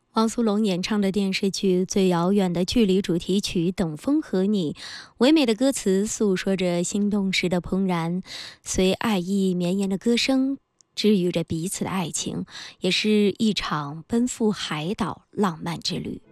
汪苏泷演唱的电视剧《最遥远的距离》主题曲《等风和你》，唯美的歌词诉说着心动时的怦然，随爱意绵延的歌声治愈着彼此的爱情，也是一场奔赴海岛浪漫之旅。